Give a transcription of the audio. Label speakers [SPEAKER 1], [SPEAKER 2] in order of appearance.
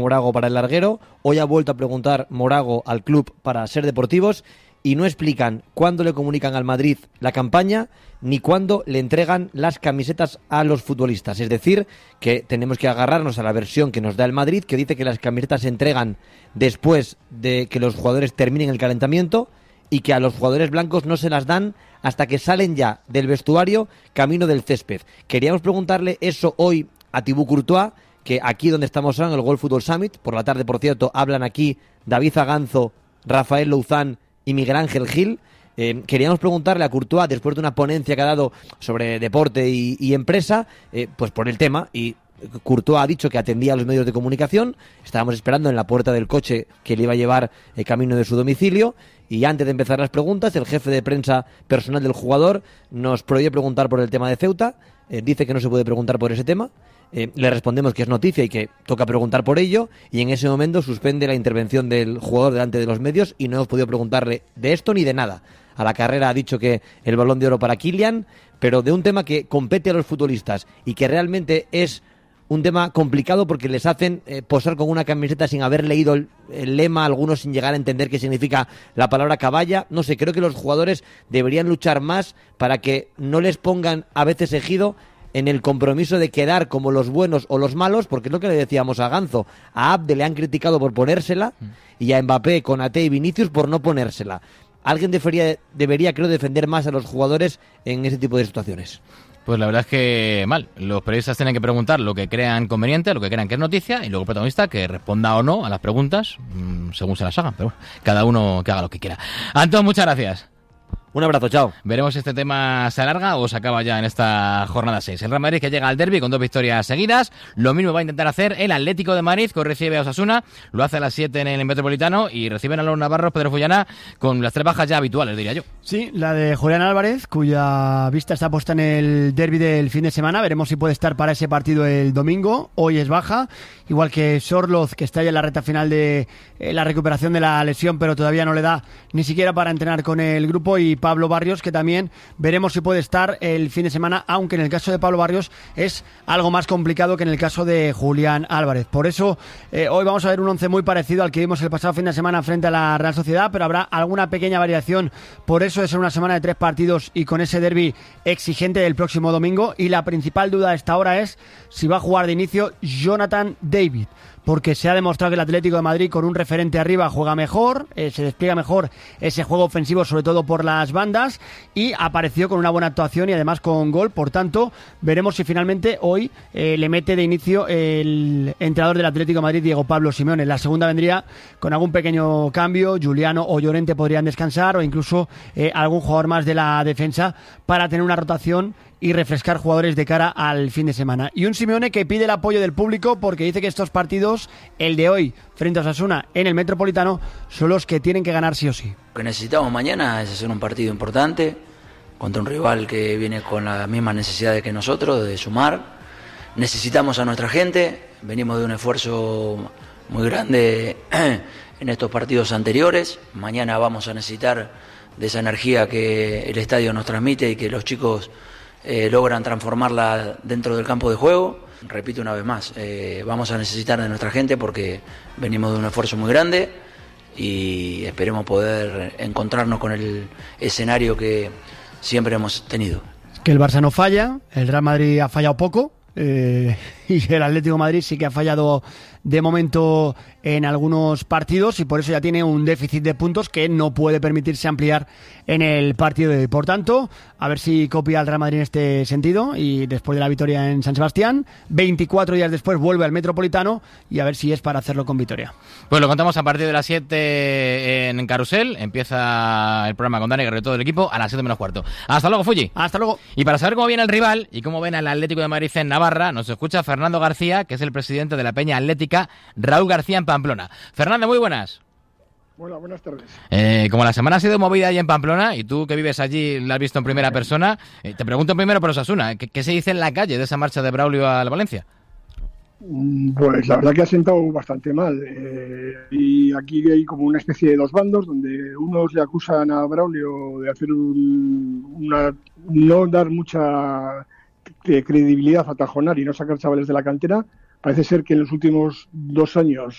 [SPEAKER 1] Morago para el larguero, hoy ha vuelto a preguntar Morago al club para Ser Deportivos y no explican cuándo le comunican al Madrid la campaña ni cuándo le entregan las camisetas a los futbolistas. Es decir, que tenemos que agarrarnos a la versión que nos da el Madrid, que dice que las camisetas se entregan después de que los jugadores terminen el calentamiento y que a los jugadores blancos no se las dan hasta que salen ya del vestuario camino del césped. Queríamos preguntarle eso hoy a Thibaut Courtois, que aquí donde estamos ahora, en el World Football Summit, por la tarde, por cierto, hablan aquí David Zaganzo, Rafael Louzán y Miguel Ángel Gil. Queríamos preguntarle a Courtois, después de una ponencia que ha dado sobre deporte y empresa, pues por el tema, y Courtois ha dicho que atendía a los medios de comunicación. Estábamos esperando en la puerta del coche que le iba a llevar camino de su domicilio, y antes de empezar las preguntas, el jefe de prensa personal del jugador nos prohíbe preguntar por el tema de Ceuta. Dice que no se puede preguntar por ese tema. Le respondemos que es noticia y que toca preguntar por ello, y en ese momento suspende la intervención del jugador delante de los medios y no hemos podido preguntarle de esto ni de nada. A la carrera ha dicho que el Balón de Oro para Kylian, pero de un tema que compete a los futbolistas y que realmente es un tema complicado porque les hacen posar con una camiseta sin haber leído el lema, algunos sin llegar a entender qué significa la palabra caballa. No sé, creo que los jugadores deberían luchar más para que no les pongan a veces ejido en el compromiso de quedar como los buenos o los malos, porque es lo que le decíamos a Ganzo. A Abde le han criticado por ponérsela y a Mbappé, Konaté y Vinicius por no ponérsela. Alguien debería, creo, defender más a los jugadores en ese tipo de situaciones.
[SPEAKER 2] Pues la verdad es que mal. Los periodistas tienen que preguntar lo que crean conveniente, lo que crean que es noticia, y luego el protagonista que responda o no a las preguntas según se las hagan. Pero bueno, cada uno que haga lo que quiera. Antón, muchas gracias.
[SPEAKER 1] Un abrazo, chao.
[SPEAKER 2] Veremos si este tema se alarga o se acaba ya en esta jornada 6. El Real Madrid que llega al derbi con 2 victorias seguidas. Lo mismo va a intentar hacer el Atlético de Madrid, que recibe a Osasuna. Lo hace a las 7 en el Metropolitano y reciben a los navarros Pedro Fullana con las 3 bajas ya habituales, diría yo.
[SPEAKER 3] Sí, la de Julián Álvarez, cuya vista está puesta en el derbi del fin de semana. Veremos si puede estar para ese partido el domingo. Hoy es baja. Igual que Sorloz, que está ya en la recta final de la recuperación de la lesión, pero todavía no le da ni siquiera para entrenar con el grupo. Y Pablo Barrios, que también veremos si puede estar el fin de semana, aunque en el caso de Pablo Barrios es algo más complicado que en el caso de Julián Álvarez. Por eso hoy vamos a ver un once muy parecido al que vimos el pasado fin de semana frente a la Real Sociedad, pero habrá alguna pequeña variación por eso de ser una semana de 3 partidos y con ese derbi exigente del próximo domingo. Y la principal duda a esta hora es si va a jugar de inicio Jonathan David, porque se ha demostrado que el Atlético de Madrid con un referente arriba juega mejor, se despliega mejor ese juego ofensivo, sobre todo por las bandas, y apareció con una buena actuación y además con gol. Por tanto, veremos si finalmente hoy le mete de inicio el entrenador del Atlético de Madrid, Diego Pablo Simeone. La segunda vendría con algún pequeño cambio. Juliano o Llorente podrían descansar, o incluso algún jugador más de la defensa para tener una rotación y refrescar jugadores de cara al fin de semana. Y un Simeone que pide el apoyo del público porque dice que estos partidos, el de hoy frente a Osasuna en el Metropolitano, son los que tienen que ganar sí o sí.
[SPEAKER 4] Lo que necesitamos mañana es hacer un partido importante contra un rival que viene con las mismas necesidades que nosotros, de sumar. Necesitamos a nuestra gente, venimos de un esfuerzo muy grande en estos partidos anteriores. Mañana vamos a necesitar de esa energía que el estadio nos transmite y que los chicos logran transformarla dentro del campo de juego. Repito una vez más, vamos a necesitar de nuestra gente porque venimos de un esfuerzo muy grande y esperemos poder encontrarnos con el escenario que siempre hemos tenido.
[SPEAKER 3] Que el Barça no falla, el Real Madrid ha fallado poco, y el Atlético de Madrid sí que ha fallado de momento en algunos partidos y por eso ya tiene un déficit de puntos que no puede permitirse ampliar en el partido de hoy. Por tanto, a ver si copia al Real Madrid en este sentido y después de la victoria en San Sebastián, 24 días después vuelve al Metropolitano y a ver si es para hacerlo con victoria.
[SPEAKER 2] Pues lo contamos a partir de las 7 en Carrusel. Empieza el programa con Dani Guerrero y todo el equipo a las 7 menos cuarto. Hasta luego, Fulli.
[SPEAKER 3] Hasta luego.
[SPEAKER 2] Y para saber cómo viene el rival y cómo ven al Atlético de Madrid en Navarra, nos escucha Fernando García, que es el presidente de la Peña Atlética Raúl García en Pamplona. Fernando, muy buenas.
[SPEAKER 5] Hola, buenas tardes.
[SPEAKER 2] Como la semana ha sido movida allí en Pamplona y tú que vives allí la has visto en primera persona, te pregunto primero por Osasuna, ¿qué se dice en la calle de esa marcha de Braulio a la Valencia?
[SPEAKER 5] Pues la verdad que ha sentado bastante mal. Y aquí hay como una especie de 2 bandos donde unos le acusan a Braulio de hacer no dar mucha credibilidad a Tajonar y no sacar chavales de la cantera. Parece ser que en los últimos 2 años